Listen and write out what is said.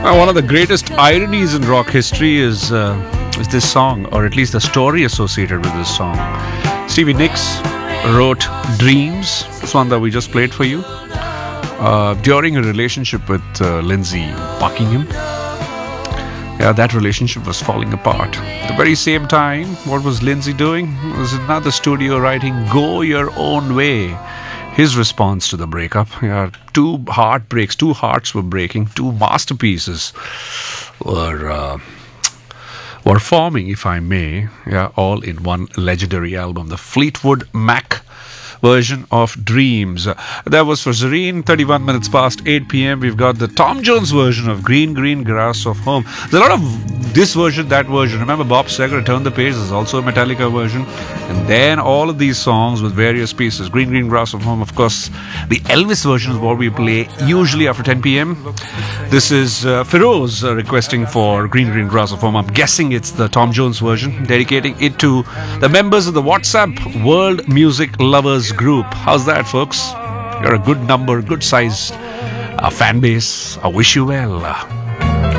One of the greatest ironies in rock history is this song, or at least the story associated with this song. Stevie Nicks wrote Dreams, this one that we just played for you, during a relationship with Lindsey Buckingham. Yeah, that relationship was falling apart. At the very same time, what was Lindsey doing? He was in another studio writing Go Your Own Way. His response to the breakup. Yeah, two heartbreaks, two hearts were breaking, two masterpieces were forming, if I may, yeah, all in one legendary album, the Fleetwood Mac version of Dreams. That was for Zareen, 31 minutes past 8 p.m. We've got the Tom Jones version of Green Green Grass of Home. There's a lot of this version, that version. Remember Bob Seger, Turn the Page, there's also a Metallica version. And then all of these songs with various pieces. Green Green Grass of Home, of course. The Elvis version is what we play usually after 10 p.m. This is Feroz requesting for Green Green Grass of Home. I'm guessing it's the Tom Jones version, dedicating it to the members of the WhatsApp World Music Lovers Group. How's that, folks? You're a good number, good sized fan base. I wish you well.